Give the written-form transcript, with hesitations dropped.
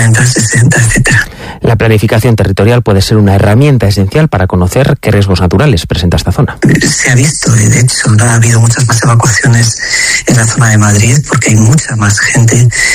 50, 60, etcétera. La planificación territorial puede ser una herramienta esencial para conocer qué riesgos naturales presenta esta zona. Se ha visto, y de hecho ha habido muchas más evacuaciones en la zona de Madrid porque hay mucha más gente